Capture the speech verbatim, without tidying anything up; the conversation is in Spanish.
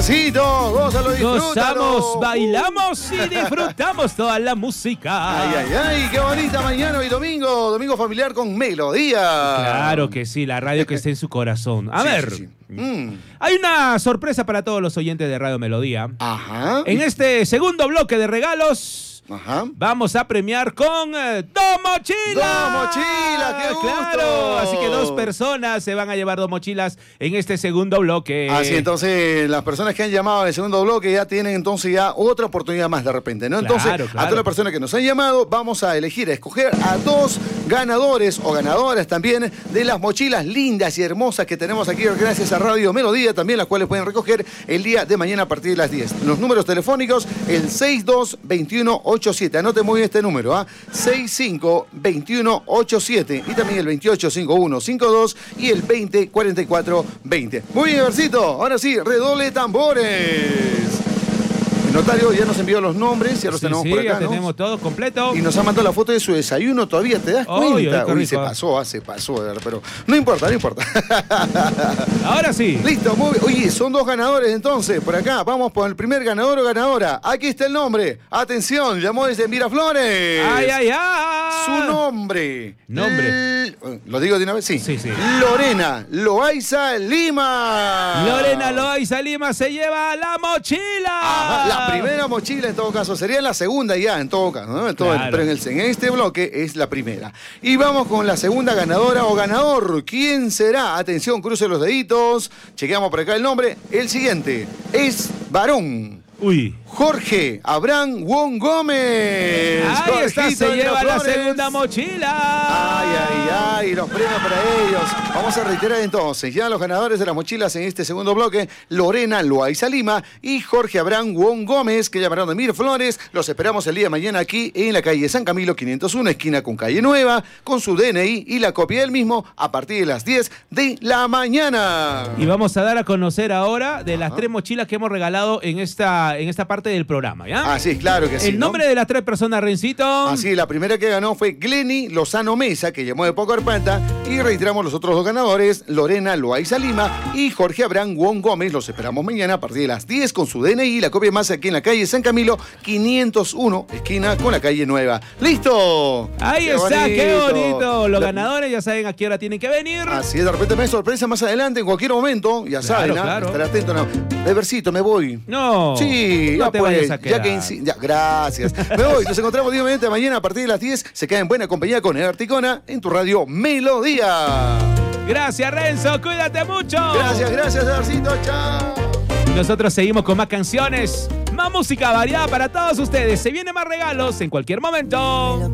Gózalo, disfrútalo. Gozamos, bailamos y disfrutamos toda la música. Ay, ay, ay, qué bonita mañana hoy domingo, domingo familiar con melodía. Claro que sí, la radio que está en su corazón. A Sí, ver, sí, sí. Mm. hay una sorpresa para todos los oyentes de Radio Melodía. Ajá. En este segundo bloque de regalos, Ajá. vamos a premiar con eh, dos mochilas. ¡Dos mochilas! ¡Qué gusto! Claro, así que dos personas se van a llevar dos mochilas en este segundo bloque. Así, entonces, las personas que han llamado en el segundo bloque ya tienen entonces ya otra oportunidad más de repente, ¿no? Entonces, Claro, claro. a todas las personas que nos han llamado, vamos a elegir, a escoger a dos ganadores o ganadoras también de las mochilas lindas y hermosas que tenemos aquí gracias a Radio Melodía, también las cuales pueden recoger el día de mañana a partir de las diez. Los números telefónicos, el seis dos dos uno ocho siete, anote muy bien este número, ¿ah? seis cinco dos uno ocho siete y también el veintiocho cincuenta y uno cincuenta y dos y el veinte cuarenta y cuatro veinte. Muy bien, Versito, ahora sí, redoble de tambores. El notario ya nos envió los nombres, ya los Sí, tenemos sí, por acá, ya ¿no? tenemos todo completo. Y nos ha mandado la foto de su desayuno todavía, ¿te das Oy, cuenta? oy, qué Uy, se rico. pasó, ah, se pasó, de verdad, pero no importa, no importa. Ahora sí. Listo, muy bien. Oye, son dos ganadores entonces, por acá. Vamos por el primer ganador o ganadora. Aquí está el nombre. Atención, llamó desde Miraflores. ¡Ay, ay, ay! Su nombre. Nombre. L- ¿Lo digo de una vez? Sí. Sí, sí. Lorena Loaiza Lima. Lorena Loaiza Lima se lleva la mochila. Ajá, la primera mochila en todo caso, sería la segunda ya en todo caso, ¿no? En todo- Claro. Pero en, el, en este bloque es la primera. Y vamos con la segunda ganadora o ganador. ¿Quién será? Atención, cruce los deditos. Chequeamos por acá el nombre. El siguiente es varón. Uy. Jorge Abraham Wong Gómez. Ahí está, Jorgito se de lleva la Miraflores. segunda mochila. Ay, ay, ay, los premios para ellos. Vamos a reiterar entonces, ya los ganadores de las mochilas en este segundo bloque, Lorena Loaiza Lima y Jorge Abraham Wong Gómez, que llamaron de Miraflores. Los esperamos el día de mañana aquí en la calle San Camilo quinientos uno, esquina con calle Nueva, con su D N I y la copia del mismo a partir de las diez de la mañana. Y vamos a dar a conocer ahora de las Ajá. tres mochilas que hemos regalado en esta, en esta parte del programa, ¿ya? Ah, sí, claro que sí. El ¿no? nombre de las tres personas, Rencito. Así, la primera que ganó fue Glenny Lozano Mesa, que llamó de Poco Arpanta, y reiteramos los otros dos ganadores, Lorena Loaiza Lima y Jorge Abraham Wong Gómez. Los esperamos mañana a partir de las diez con su D N I y la copia más aquí en la calle San Camilo quinientos uno, esquina con la calle Nueva. ¡Listo! Ahí ¡Qué está, qué bonito. Los La- ganadores ya saben a qué hora tienen que venir. Así es, de repente me sorpresa más adelante, en cualquier momento, ya Claro, saben, ¿ah? claro. Estar atento. No. Bebercito, me voy. No. Sí, no ya te pues, vayas a ya quedar. que insi- ya, gracias. Me voy, nos encontramos nuevamente mañana a partir de las diez. Se queda en buena compañía con el Articona en tu radio Melodía. Gracias, Renzo. Cuídate mucho. Gracias, gracias, Darcito. Chao. Nosotros seguimos con más canciones, más música variada para todos ustedes. Se vienen más regalos en cualquier momento.